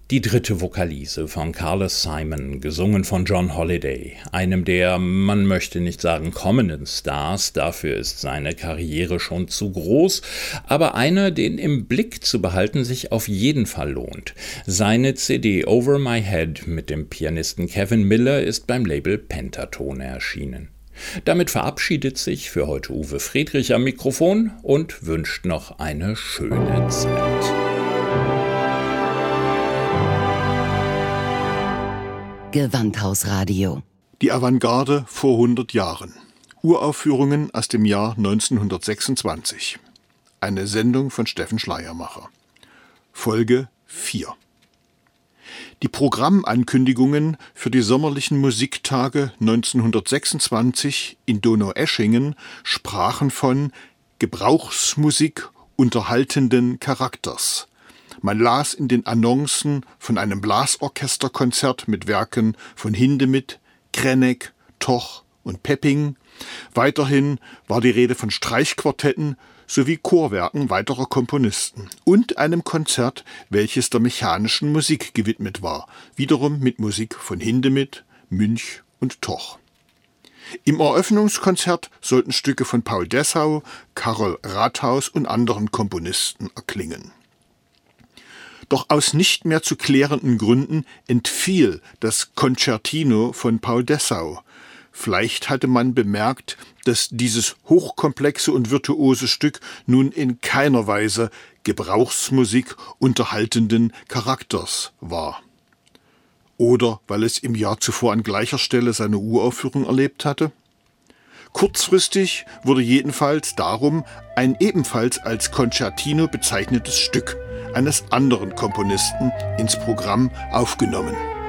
Die dritte Vokalise von Carlos Simon, gesungen von John Holliday, einem der, man möchte nicht sagen kommenden Stars, dafür ist seine Karriere schon zu groß, aber einer, den im Blick zu behalten sich auf jeden Fall lohnt. Seine CD Over My Head mit dem Pianisten Kevin Miller ist beim Label Pentatone erschienen. Damit verabschiedet sich für heute Uwe Friedrich am Mikrofon und wünscht noch eine schöne Zeit. Gewandhausradio. Die Avantgarde vor 100 Jahren. Uraufführungen aus dem Jahr 1926. Eine Sendung von Steffen Schleiermacher. Folge 4. Die Programmankündigungen für die sommerlichen Musiktage 1926 in Donaueschingen sprachen von Gebrauchsmusik unterhaltenden Charakters. Man las in den Annoncen von einem Blasorchesterkonzert mit Werken von Hindemith, Krennek, Toch und Pepping. Weiterhin war die Rede von Streichquartetten sowie Chorwerken weiterer Komponisten und einem Konzert, welches der mechanischen Musik gewidmet war, wiederum mit Musik von Hindemith, Münch und Toch. Im Eröffnungskonzert sollten Stücke von Paul Dessau, Karol Rathaus und anderen Komponisten erklingen. Doch aus nicht mehr zu klärenden Gründen entfiel das Concertino von Paul Dessau. Vielleicht hatte man bemerkt, dass dieses hochkomplexe und virtuose Stück nun in keiner Weise Gebrauchsmusik unterhaltenden Charakters war. Oder weil es im Jahr zuvor an gleicher Stelle seine Uraufführung erlebt hatte? Kurzfristig wurde jedenfalls darum ein ebenfalls als Concertino bezeichnetes Stück eines anderen Komponisten ins Programm aufgenommen.